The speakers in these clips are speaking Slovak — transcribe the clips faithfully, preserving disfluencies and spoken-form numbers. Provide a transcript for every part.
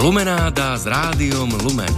Lumenáda s rádiom Lumen.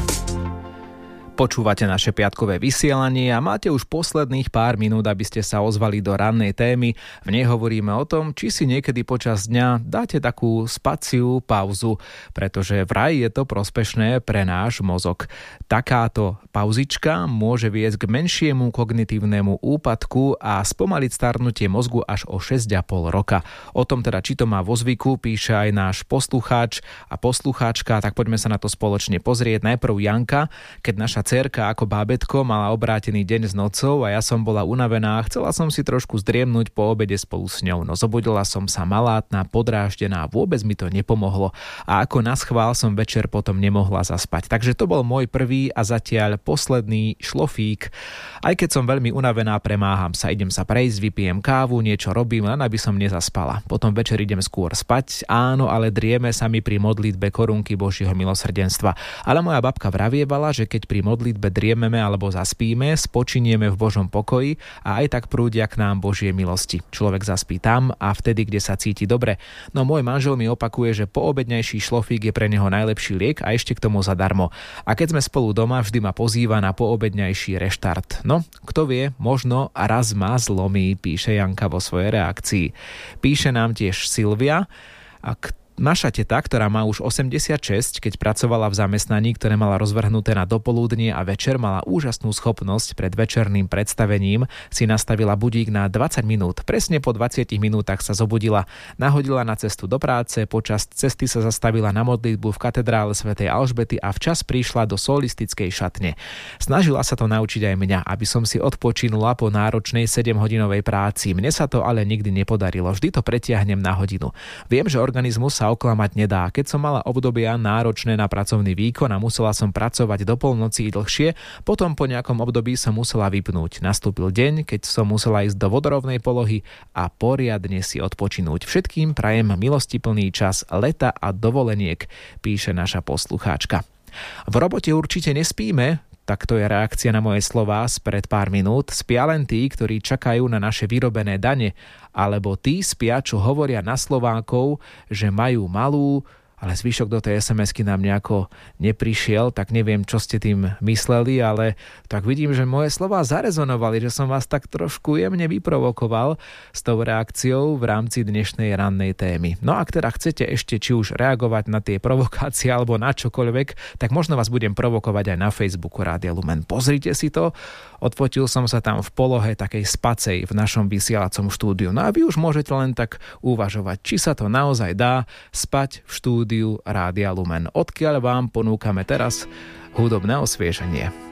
Počúvate naše piatkové vysielanie a máte už posledných pár minút, aby ste sa ozvali do rannej témy. V nej hovoríme o tom, či si niekedy počas dňa dáte takú spaciu pauzu, pretože vraj je to prospešné pre náš mozog. Takáto pauzička môže viesť k menšiemu kognitívnemu úpadku a spomaliť starnutie mozgu až o šesť a pol roka. O tom teda, či to má vo zvyku, píše aj náš poslucháč a poslucháčka, tak poďme sa na to spoločne pozrieť. Najprv Janka, keď naša dcérka ako bábätko mala obrátený deň s nocou a ja som bola unavená a chcela som si trošku zdriemnúť po obede spolu s ňou. No zobudila som sa malátna, podráždená, vôbec mi to nepomohlo a ako naschvál som večer potom nemohla zaspať. Takže to bol môj prvý a zatiaľ posledný šlofík. Aj keď som veľmi unavená, premáham sa, idem sa prejsť, vypijem kávu, niečo robím, len aby som nezaspala. Potom večer idem skôr spať, áno, ale drieme sa mi pri modlitbe korunky Božieho milosrdenstva. Ale moja babka vravievala, že keď pri modlitbe driememe alebo zaspíme, spočinieme v Božom pokoji a aj tak prúdia k nám Božie milosti. Človek zaspí tam a vtedy, kde sa cíti dobre. No môj manžel mi opakuje, že poobednejší šlofík je pre neho najlepší liek a ešte k tomu zadarmo. A keď sme spolu doma, vždy ma pozýva na poobednejší reštart. No, kto vie, možno raz ma zlomí, píše Janka vo svojej reakcii. Píše nám tiež Silvia, a k naša teta, ktorá má už osemdesiatšesť, keď pracovala v zamestnaní, ktoré mala rozvrhnuté na dopoludnie a večer, mala úžasnú schopnosť pred večerným predstavením, si nastavila budík na dvadsať minút. Presne po dvadsiatich minútach sa zobudila, nahodila na cestu do práce, počas cesty sa zastavila na modlitbu v katedrále svätej Alžbety a včas prišla do solistickej šatne. Snažila sa to naučiť aj mňa, aby som si odpočinula po náročnej sedemhodinovej práci. Mne sa to ale nikdy nepodarilo, vždy to pretiahnem na hodinu. Viem, že organizmus sa oklamať nedá. Keď som mala obdobia náročné na pracovný výkon a musela som pracovať do polnoci i dlhšie, potom po nejakom období som musela vypnúť. Nastúpil deň, keď som musela ísť do vodorovnej polohy a poriadne si odpočinúť. Všetkým prajem milostiplný čas leta a dovoleniek, píše naša poslucháčka. V robote určite nespíme. Tak to je reakcia na moje slová spred pár minút. Spia len tí, ktorí čakajú na naše vyrobené dane, alebo tí spia, čo hovoria na Slovákov, že majú malú, ale zvyšok do tej es em esky nám nejako neprišiel, tak neviem, čo ste tým mysleli, ale tak vidím, že moje slová zarezonovali, že som vás tak trošku jemne vyprovokoval s tou reakciou v rámci dnešnej rannej témy. No ak teda chcete ešte či už reagovať na tie provokácie alebo na čokoľvek, tak možno vás budem provokovať aj na Facebooku Rádia Lumen. Pozrite si to, odfotil som sa tam v polohe takej spacej v našom vysielacom štúdiu. No a vy už môžete len tak uvažovať, či sa to naozaj dá spať v štúdiu Rádia Lumen, odkiaľ vám ponúkame teraz hudobné osvieženie.